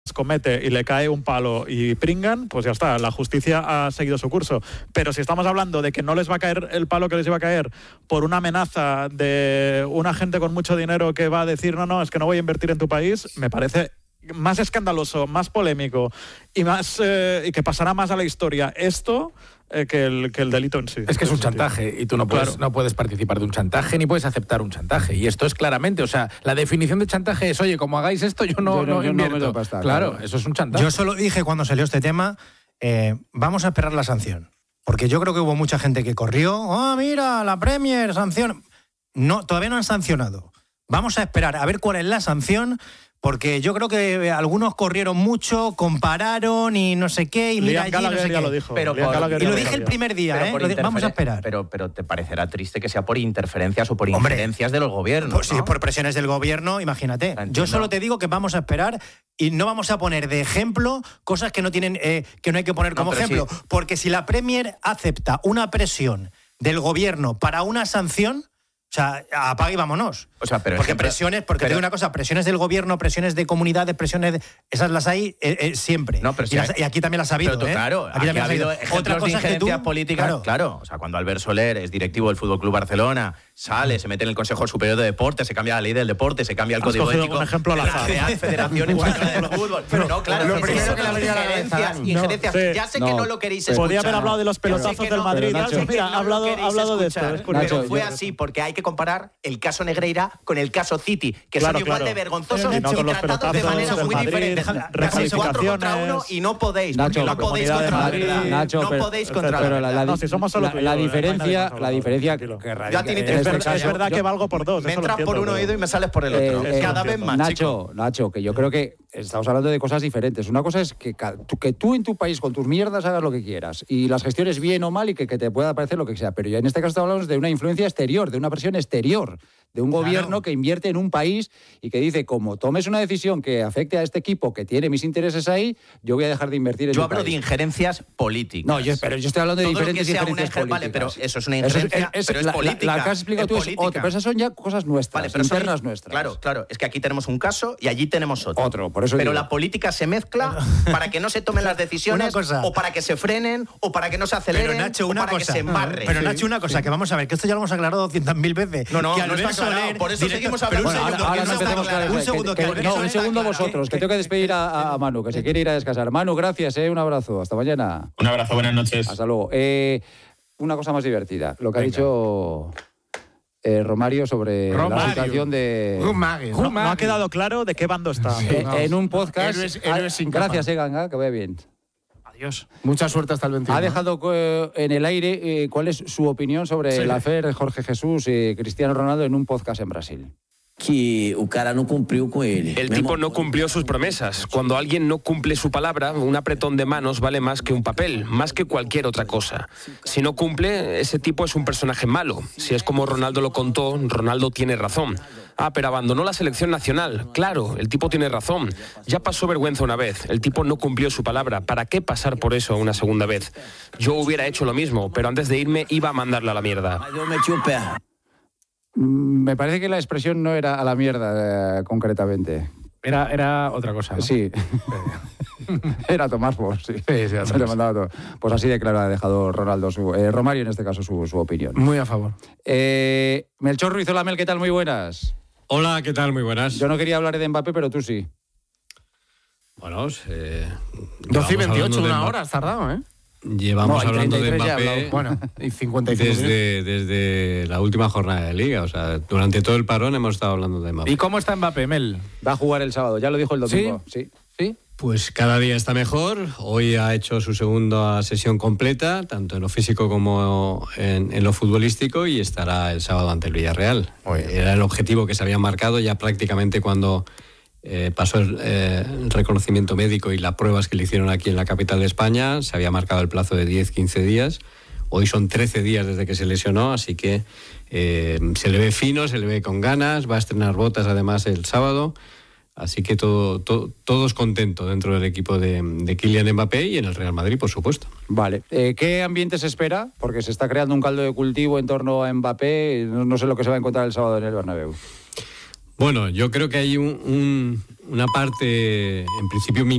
comete y le cae un palo y pringan, pues ya está, la justicia ha seguido su curso. Pero si estamos hablando de que no les va a caer el palo que les iba a caer por una amenaza de una gente con mucho dinero que va a decir no, es que no voy a invertir en tu país, me parece más escandaloso, más polémico y más y que pasará más a la historia esto que el delito en sí. Es que es un chantaje y tú no puedes participar de un chantaje ni puedes aceptar un chantaje. Y esto es claramente, o sea, la definición de chantaje es, oye, como hagáis esto, yo no invierto. Me lo pasta, claro, eso es un chantaje. Yo solo dije cuando salió este tema, vamos a esperar la sanción. Porque yo creo que hubo mucha gente que corrió, mira, la Premier, sanción. No, todavía no han sancionado. Vamos a esperar a ver cuál es la sanción. Porque yo creo que algunos corrieron mucho, compararon y no sé qué, y mira allí, no sé qué. Lo dijo. Y lo dije el primer día, vamos a esperar. Pero te parecerá triste que sea por interferencias o por injerencias de los gobiernos, pues, ¿no? Sí, por presiones del gobierno, imagínate. Yo solo te digo que vamos a esperar y no vamos a poner de ejemplo cosas que no tienen, que no hay que poner como ejemplo. Sí. Porque si la Premier acepta una presión del gobierno para una sanción, o sea, apaga y vámonos. O sea, pero porque presiones, porque te digo una cosa, presiones del gobierno, presiones de comunidades, esas las hay siempre. No, pero y aquí también las ha habido. Pero claro, aquí también ha habido ejemplos de injerencias políticas. Claro, o sea, cuando Albert Soler es directivo del FC Barcelona, sale, se mete en el Consejo Superior de Deportes, se cambia la ley del deporte, se cambia el código ético. Un ejemplo al azar. La Real Federación Española del Fútbol. Pero no, claro, lo primero que le habría injerencias. Ya sé que no lo queréis escuchar. Podría haber hablado de los pelotazos del Madrid. Mira, ha hablado de esto. Pero fue así porque hay que comparar el caso Negreira con el caso City, que son igual de vergonzosos y tratados de manera muy diferente. Dejáis 4 contra 1 y no podéis. Nacho, no podéis contra la verdad. Nacho, no podéis contra la verdad. Si somos solo la diferencia que radica es verdad que valgo por dos. Me entras por un oído y me sales por el otro. Cada vez más, Nacho, que yo creo que estamos hablando de cosas diferentes. Una cosa es que tú en tu país con tus mierdas hagas lo que quieras y las gestiones bien o mal y que te pueda parecer lo que sea. Pero ya en este caso estamos hablando de una influencia exterior, de una presión exterior, de un gobierno que invierte en un país y que dice, como tomes una decisión que afecte a este equipo que tiene mis intereses ahí, yo voy a dejar de invertir en tu país. Yo hablo de injerencias políticas. No, pero yo estoy hablando de diferentes injerencias políticas. Vale, pero eso es una injerencia, pero es política. La que has explicado tú es otra, pero esas son ya cosas nuestras, internas nuestras. Claro, es que aquí tenemos un caso y allí tenemos otro. Por eso pero la política se mezcla para que no se tomen las decisiones o para que se frenen o para que no se aceleren o para que se embarren. Pero Nacho, una cosa, que vamos a ver, que esto ya lo hemos aclarado 200.000 veces. No está aclarado, por eso seguimos hablando. Un segundo vosotros, que tengo que despedir a Manu, que se quiere ir a descansar. Manu, gracias, un abrazo, hasta mañana. Un abrazo, buenas noches. Hasta luego. Una cosa más divertida, lo que ha dicho Romario sobre la situación de... No ha quedado claro de qué bando está. En un podcast... Gracias, Ganga, que vaya bien. Adiós. Mucha suerte hasta el 21. Ha dejado en el aire cuál es su opinión sobre el affair de Jorge Jesús y Cristiano Ronaldo en un podcast en Brasil. Que el cara no cumplió con él. El tipo no cumplió sus promesas. Cuando alguien no cumple su palabra, un apretón de manos vale más que un papel, más que cualquier otra cosa. Si no cumple, ese tipo es un personaje malo. Si es como Ronaldo lo contó, Ronaldo tiene razón. Pero abandonó la selección nacional. Claro, el tipo tiene razón. Ya pasó vergüenza una vez. El tipo no cumplió su palabra. ¿Para qué pasar por eso una segunda vez? Yo hubiera hecho lo mismo, pero antes de irme iba a mandarle a la mierda. Me parece que la expresión no era a la mierda, concretamente. Era otra cosa, ¿no? Sí. Era tomar por, sí. Se le mandaba todo. Pues así de claro ha dejado Romario en este caso su opinión. Muy a favor. Melchor Ruiz, hola Mel, ¿qué tal? Muy buenas. Hola, ¿qué tal? Muy buenas. Yo no quería hablar de Mbappé, pero tú sí. Bueno, 12:28, una hora has tardado, ¿eh? Llevamos hablando de Mbappé y 55 desde la última jornada de Liga. O sea, durante todo el parón hemos estado hablando de Mbappé. ¿Y cómo está Mbappé, Mel? Va a jugar el sábado, ya lo dijo el domingo. ¿Sí? Pues cada día está mejor. Hoy ha hecho su segunda sesión completa, tanto en lo físico como en lo futbolístico, y estará el sábado ante el Villarreal. Era el objetivo que se había marcado ya prácticamente cuando pasó el reconocimiento médico y las pruebas que le hicieron aquí en la capital de España. Se había marcado el plazo de 10-15 días. Hoy son 13 días desde que se lesionó, así que se le ve fino, se le ve con ganas. Va a estrenar botas además el sábado. Así que todos contentos dentro del equipo de Kylian Mbappé y en el Real Madrid, por supuesto. Vale. ¿Qué ambiente se espera? Porque se está creando un caldo de cultivo en torno a Mbappé. No sé lo que se va a encontrar el sábado en el Bernabéu. Bueno, yo creo que hay una parte, en principio